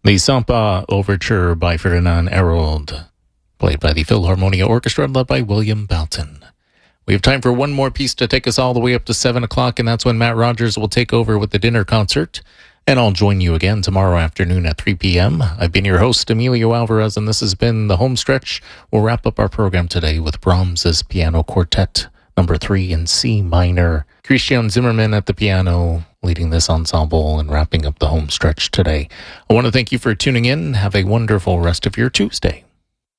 The Sampa Overture by Ferdinand Arnold, played by the Philharmonia Orchestra, led by William Belton. We have time for one more piece to take us all the way up to 7 o'clock, and that's when Matt Rogers will take over with the dinner concert. And I'll join you again tomorrow afternoon at 3 p.m. I've been your host, Emilio Alvarez, and this has been The Home Stretch. We'll wrap up our program today with Brahms's Piano Quartet, number 3 in C minor. Christian Zimmermann at the piano, leading this ensemble and wrapping up the home stretch today. I want to thank you for tuning in. Have a wonderful rest of your Tuesday.